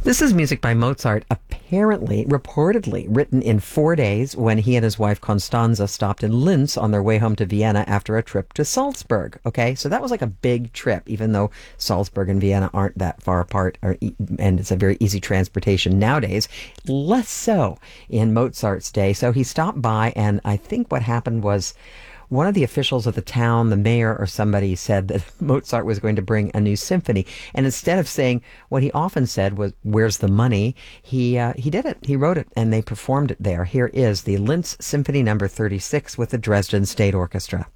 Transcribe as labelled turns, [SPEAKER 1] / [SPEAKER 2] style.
[SPEAKER 1] This is music by Mozart, apparently, reportedly written in 4 days when he and his wife Constanza stopped in Linz on their way home to Vienna after a trip to Salzburg. Okay, so that was like a big trip, even though Salzburg and Vienna aren't that far apart, and it's a very easy transportation nowadays. Less so in Mozart's day. So he stopped by, and I think what happened was one of the officials of the town, the mayor or somebody, said that Mozart was going to bring a new symphony. And instead of saying what he often said was, "Where's the money?" He did it. He wrote it, and they performed it there. Here is the Linz Symphony Number 36 with the Dresden State Orchestra.